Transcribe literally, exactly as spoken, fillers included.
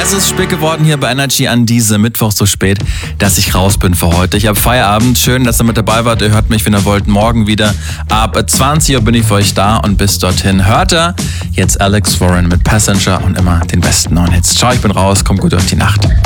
Es ist spät geworden hier bei Energy an diesem Mittwoch, so spät, dass ich raus bin für heute. Ich habe Feierabend. Schön, dass ihr mit dabei wart. Ihr hört mich, wenn ihr wollt, morgen wieder. Ab zwanzig Uhr bin ich für euch da und bis dorthin hört ihr jetzt Alex Warren mit Passenger und immer den besten neuen Hits. Ciao, ich bin raus. Kommt gut durch die Nacht.